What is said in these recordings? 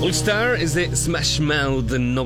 All Star es de Smash Mouth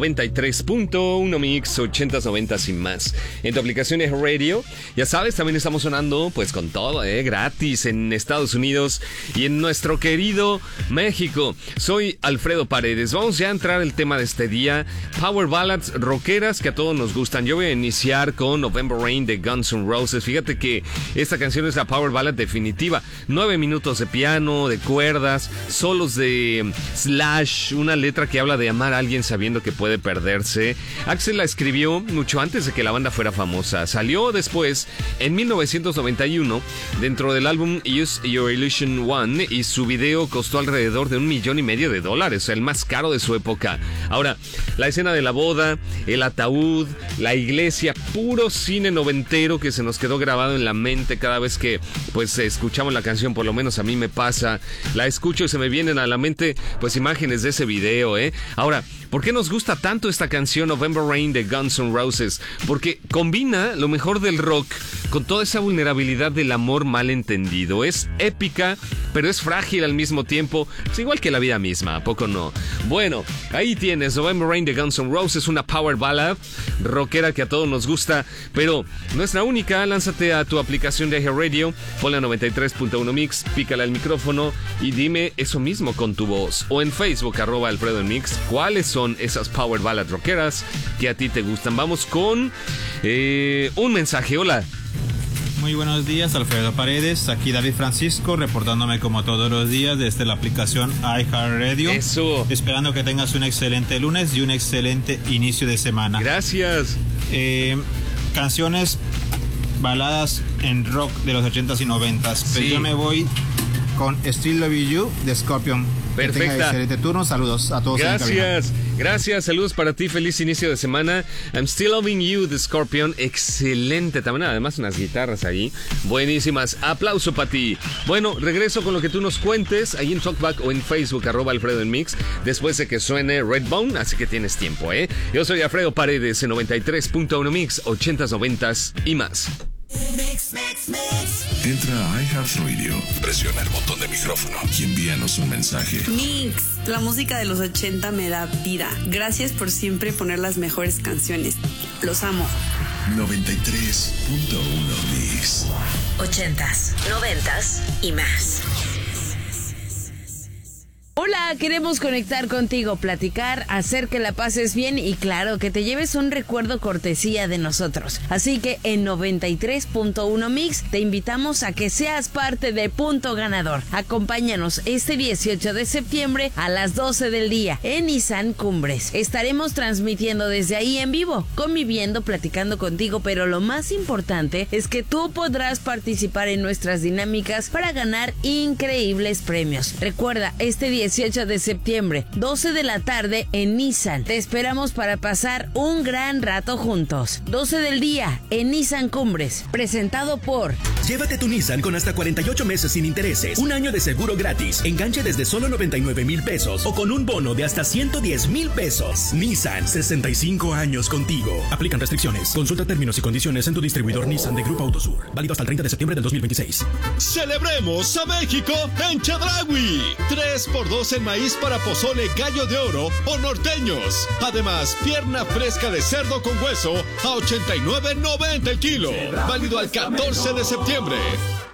93.1 Mix 80s, 90s y más. En tu aplicación es Radio. Ya sabes, también estamos sonando pues con todo, gratis en Estados Unidos y en nuestro querido México. Soy Alfredo Paredes. Vamos ya a entrar al tema de este día. Power ballads rockeras que a todos nos gustan. Yo voy a iniciar con November Rain de Guns N' Roses. Fíjate que esta canción es la power ballad definitiva. 9 minutos de piano, de cuerdas, solos de Slash, una letra que habla de amar a alguien sabiendo que puede perderse. Axl la escribió mucho antes de que la banda fuera famosa. Salió después, en 1991, dentro del álbum Use Your Illusion 1, y su video costó alrededor de $1.5 million, o sea, el más caro de su época. Ahora, la escena de la boda, el ataúd, la iglesia, puro cine noventero que se nos quedó grabado en la mente cada vez que pues escuchamos la canción. Por lo menos a mí me pasa, la escucho y se me vienen a la mente pues imágenes de ese video, Ahora, ¿por qué nos gusta tanto esta canción November Rain de Guns N' Roses? Porque combina lo mejor del rock con toda esa vulnerabilidad del amor mal entendido. Es épica, pero es frágil al mismo tiempo. Es igual que la vida misma, ¿a poco no? Bueno, ahí tienes November Rain de Guns N' Roses, una power ballad rockera que a todos nos gusta, pero no es la única. Lánzate a tu aplicación de Radio, ponle a 93.1 Mix, pícale al micrófono y dime eso mismo con tu voz. O en Facebook, @Alfredo en Mix, ¿cuáles son esas power ballad rockeras que a ti te gustan? Vamos con un mensaje. Hola. Muy buenos días, Alfredo Paredes. Aquí David Francisco, reportándome como todos los días desde la aplicación iHeartRadio. Eso. Esperando que tengas un excelente lunes y un excelente inicio de semana. Gracias. Canciones baladas en rock de los 80s y 90s. Sí. Pero yo me voy con Still Love You de Scorpion. Perfecta. Que tenga excelente turno. Saludos a todos. Gracias, saludos para ti, feliz inicio de semana. I'm Still Loving You de Scorpion, excelente también, además unas guitarras ahí, buenísimas, aplauso para ti. Bueno, regreso con lo que tú nos cuentes ahí en Talkback o en Facebook, @Alfredo en Mix, después de que suene Redbone, así que tienes tiempo, Yo soy Alfredo Paredes en 93.1 Mix, 80s, 90s y más. Entra a iHeartRadio, presiona el botón de micrófono y envíanos un mensaje. Mix, la música de los 80 me da vida. Gracias por siempre poner las mejores canciones. Los amo. 93.1 Mix. 80s, 90s y más. Hola, queremos conectar contigo, platicar, hacer que la pases bien y claro, que te lleves un recuerdo cortesía de nosotros. Así que en 93.1 Mix te invitamos a que seas parte de Punto Ganador. Acompáñanos este 18 de septiembre a las 12 del día en Nissan Cumbres. Estaremos transmitiendo desde ahí en vivo, conviviendo, platicando contigo, pero lo más importante es que tú podrás participar en nuestras dinámicas para ganar increíbles premios. Recuerda, este 18 de septiembre, 12 de la tarde en Nissan. Te esperamos para pasar un gran rato juntos. 12 del día en Nissan Cumbres. Presentado por... Llévate tu Nissan con hasta 48 meses sin intereses, un año de seguro gratis, enganche desde solo 99,000 pesos o con un bono de hasta 110,000 pesos. Nissan, 65 años contigo. Aplican restricciones. Consulta términos y condiciones en tu distribuidor Nissan de Grupo Autosur. Válido hasta el 30 de septiembre del 2026. ¡Celebremos a México en Chedraui! 3x2 en maíz para pozole gallo de oro o norteños. Además, pierna fresca de cerdo con hueso a $89.90 el kilo. Válido al 14 de septiembre.